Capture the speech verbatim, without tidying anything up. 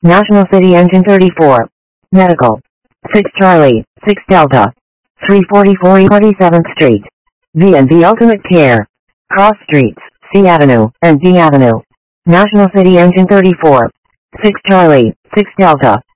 National City Engine thirty-four. Medical. six Charlie, six Delta. three forty-four twenty-seventh Street. V and B Ultimate Care. Cross Streets, C Avenue, and D Avenue. National City Engine thirty-four. six Charlie, six Delta.